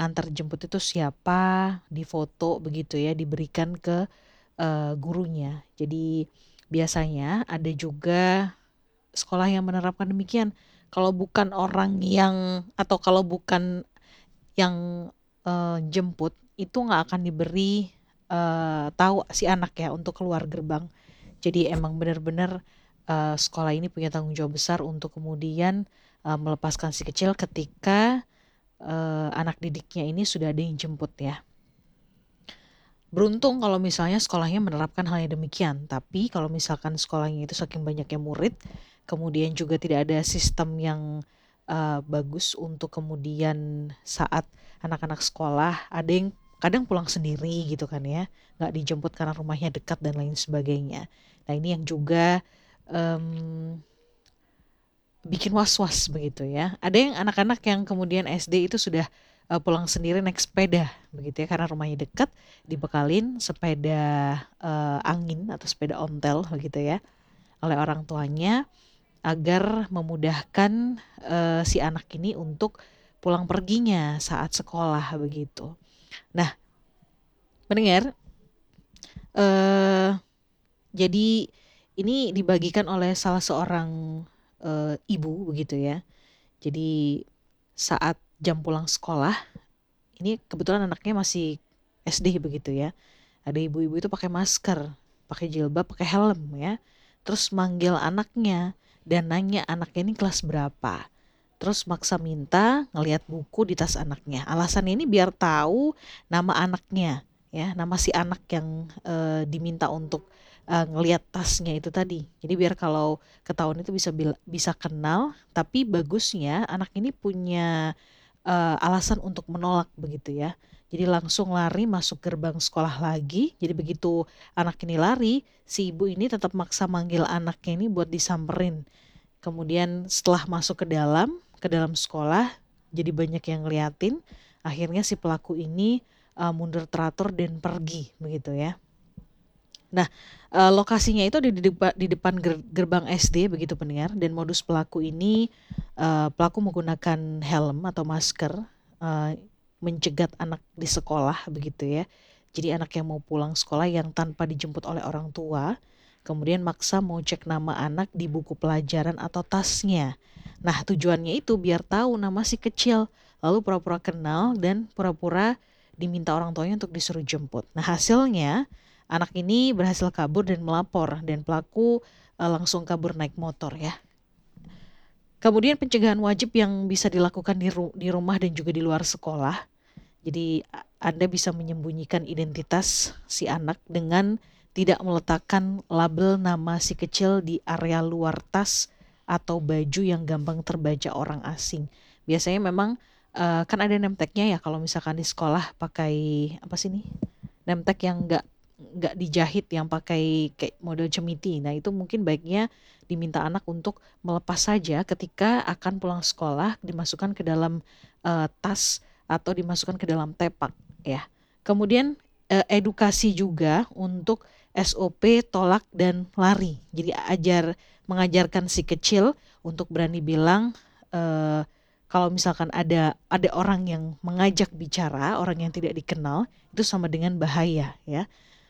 antar jemput itu siapa, difoto begitu ya, diberikan ke gurunya. Jadi biasanya ada juga sekolah yang menerapkan demikian. Kalau bukan orang yang atau kalau bukan yang jemput, itu nggak akan diberi tahu si anak ya untuk keluar gerbang. Jadi emang benar-benar sekolah ini punya tanggung jawab besar untuk kemudian melepaskan si kecil ketika anak didiknya ini sudah ada yang jemput ya. Beruntung kalau misalnya sekolahnya menerapkan hal yang demikian, tapi kalau misalkan sekolahnya itu saking banyaknya murid, kemudian juga tidak ada sistem yang bagus untuk kemudian saat anak-anak sekolah, ada yang kadang pulang sendiri gitu kan ya, nggak dijemput karena rumahnya dekat dan lain sebagainya. Nah ini yang juga em, bikin was-was begitu ya. Ada yang anak-anak yang kemudian SD itu sudah pulang sendiri naik sepeda begitu ya karena rumahnya dekat, dibekalin sepeda angin atau sepeda ontel begitu ya oleh orang tuanya agar memudahkan si anak ini untuk pulang perginya saat sekolah begitu. Nah, mendengar eh jadi ini dibagikan oleh salah seorang ibu begitu ya. Jadi saat jam pulang sekolah, ini kebetulan anaknya masih SD begitu ya. Ada ibu-ibu itu pakai masker, pakai jilbab, pakai helm ya. Terus manggil anaknya dan nanya anaknya ini kelas berapa. Terus maksa minta ngelihat buku di tas anaknya. Alasannya ini biar tahu nama anaknya, ya, nama si anak yang diminta untuk ngelihat tasnya itu tadi. Jadi biar kalau ketahuan itu bisa kenal. Tapi bagusnya anak ini punya alasan untuk menolak begitu ya. Jadi langsung lari masuk gerbang sekolah lagi. Jadi begitu anak ini lari, si ibu ini tetap maksa manggil anaknya ini buat disamperin. Kemudian setelah masuk ke dalam sekolah, jadi banyak yang ngeliatin. Akhirnya si pelaku ini mundur teratur dan pergi begitu ya. Nah, lokasinya itu di depan gerbang SD begitu pendengar, dan modus pelaku ini pelaku menggunakan helm atau masker mencegat anak di sekolah begitu ya. Jadi anak yang mau pulang sekolah yang tanpa dijemput oleh orang tua, kemudian maksa mau cek nama anak di buku pelajaran atau tasnya. Nah, tujuannya itu biar tahu nama si kecil, lalu pura-pura kenal dan pura-pura diminta orang tuanya untuk disuruh jemput. Nah, hasilnya anak ini berhasil kabur dan melapor dan pelaku langsung kabur naik motor ya. Kemudian pencegahan wajib yang bisa dilakukan di rumah dan juga di luar sekolah. Jadi Anda bisa menyembunyikan identitas si anak dengan tidak meletakkan label nama si kecil di area luar tas atau baju yang gampang terbaca orang asing. Biasanya memang kan ada name tag-nya ya kalau misalkan di sekolah pakai apa sih nih? Name tag yang nggak dijahit yang pakai kayak model cemiti. Nah, itu mungkin baiknya diminta anak untuk melepas saja ketika akan pulang sekolah, dimasukkan ke dalam tas atau dimasukkan ke dalam tepak ya. Kemudian edukasi juga untuk SOP tolak dan lari. Jadi mengajarkan si kecil untuk berani bilang eh, kalau misalkan ada orang yang mengajak bicara, orang yang tidak dikenal, itu sama dengan bahaya ya.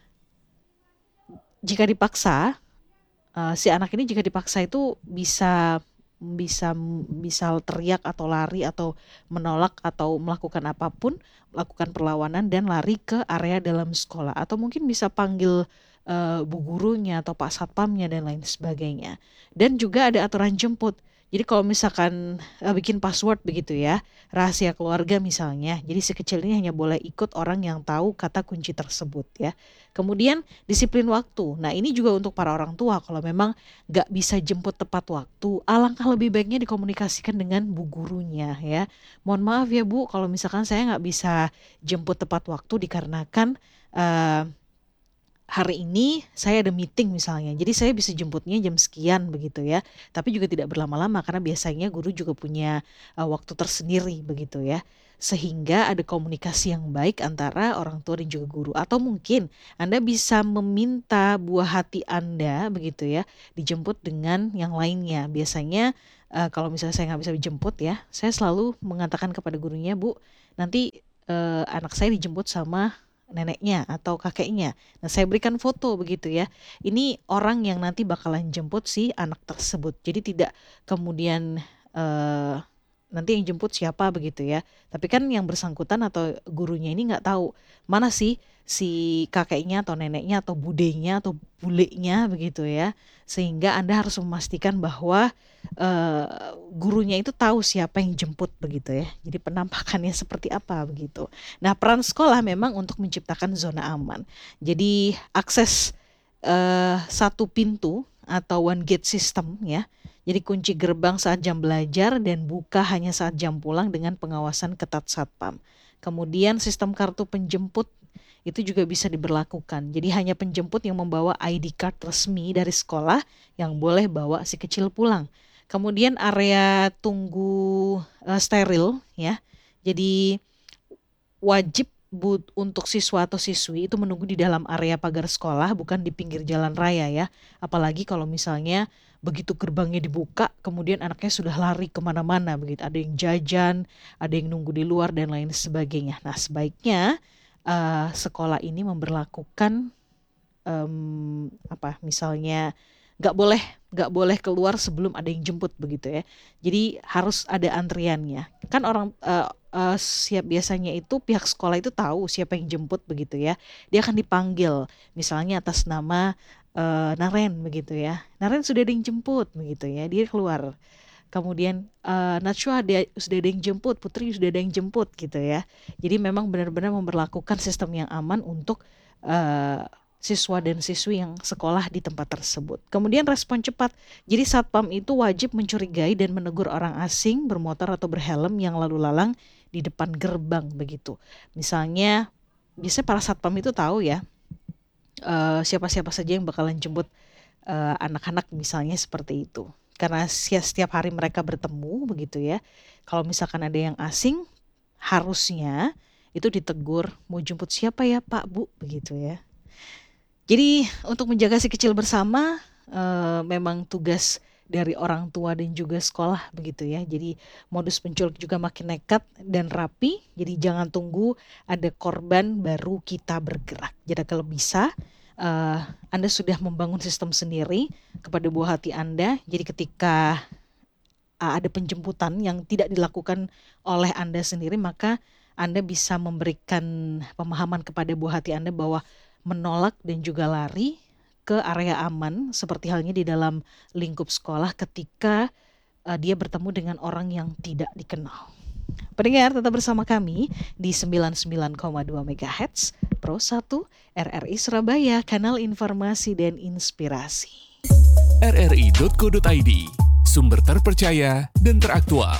Jika dipaksa, si anak ini jika dipaksa itu bisa bisa teriak atau lari atau menolak atau melakukan apapun, melakukan perlawanan dan lari ke area dalam sekolah atau mungkin bisa panggil bu gurunya atau pak satpamnya dan lain sebagainya. Dan juga ada aturan jemput. Jadi kalau misalkan bikin password begitu ya, rahasia keluarga misalnya. Jadi si kecil ini hanya boleh ikut orang yang tahu kata kunci tersebut ya. Kemudian disiplin waktu. Nah ini juga untuk para orang tua kalau memang nggak bisa jemput tepat waktu, alangkah lebih baiknya dikomunikasikan dengan bu gurunya ya. Mohon maaf ya bu, kalau misalkan saya nggak bisa jemput tepat waktu dikarenakan eh, hari ini saya ada meeting misalnya, jadi saya bisa jemputnya jam sekian begitu ya. Tapi juga tidak berlama-lama karena biasanya guru juga punya waktu tersendiri begitu ya. Sehingga ada komunikasi yang baik antara orang tua dan juga guru. Atau mungkin Anda bisa meminta buah hati Anda begitu ya, dijemput dengan yang lainnya. Biasanya kalau misalnya saya nggak bisa dijemput ya, saya selalu mengatakan kepada gurunya, Bu, nanti anak saya dijemput sama neneknya atau kakeknya. Nah, saya berikan foto begitu ya. Ini orang yang nanti bakalan jemput si anak tersebut. Jadi tidak kemudian nanti yang jemput siapa begitu ya. Tapi kan yang bersangkutan atau gurunya ini nggak tahu mana sih si kakeknya atau neneknya atau budenya atau bulenya begitu ya. Sehingga Anda harus memastikan bahwa eh, gurunya itu tahu siapa yang jemput begitu ya. Jadi penampakannya seperti apa begitu. Nah, peran sekolah memang untuk menciptakan zona aman. Jadi akses satu pintu atau one gate system ya. Jadi kunci gerbang saat jam belajar dan buka hanya saat jam pulang dengan pengawasan ketat satpam. Kemudian sistem kartu penjemput itu juga bisa diberlakukan. Jadi hanya penjemput yang membawa ID card resmi dari sekolah yang boleh bawa si kecil pulang. Kemudian area tunggu steril ya. Jadi wajib untuk siswa atau siswi itu menunggu di dalam area pagar sekolah, bukan di pinggir jalan raya ya. Apalagi kalau misalnya begitu gerbangnya dibuka, kemudian anaknya sudah lari kemana-mana begitu. Ada yang jajan, ada yang nunggu di luar dan lain sebagainya. Nah, sebaiknya sekolah ini memberlakukan misalnya nggak boleh keluar sebelum ada yang jemput begitu ya. Jadi harus ada antriannya. Kan orang siap biasanya itu pihak sekolah itu tahu siapa yang jemput begitu ya. Dia akan dipanggil misalnya atas nama Naren begitu ya. Naren sudah ada yang jemput begitu ya. Dia keluar. Kemudian Najwa sudah ada yang jemput, Putri sudah ada yang jemput gitu ya. Jadi memang benar-benar memberlakukan sistem yang aman untuk siswa dan siswi yang sekolah di tempat tersebut. Kemudian respon cepat. Jadi satpam itu wajib mencurigai dan menegur orang asing bermotor atau berhelm yang lalu lalang di depan gerbang begitu. Misalnya, biasanya para satpam itu tahu ya siapa-siapa saja yang bakalan jemput anak-anak misalnya seperti itu. Karena setiap hari mereka bertemu begitu ya. Kalau misalkan ada yang asing, harusnya itu ditegur, mau jemput siapa ya Pak Bu begitu ya. Jadi untuk menjaga si kecil bersama memang tugas dari orang tua dan juga sekolah begitu ya. Jadi modus penculik juga makin nekat dan rapi. Jadi jangan tunggu ada korban baru kita bergerak. Jadi kalau bisa Anda sudah membangun sistem sendiri kepada buah hati Anda. Jadi ketika ada penjemputan yang tidak dilakukan oleh Anda sendiri, maka Anda bisa memberikan pemahaman kepada buah hati Anda bahwa menolak dan juga lari ke area aman seperti halnya di dalam lingkup sekolah ketika dia bertemu dengan orang yang tidak dikenal. Pendengar tetap bersama kami di 99,2 MHz Pro 1 RRI Surabaya, kanal informasi dan inspirasi. rri.co.id, sumber terpercaya dan teraktual.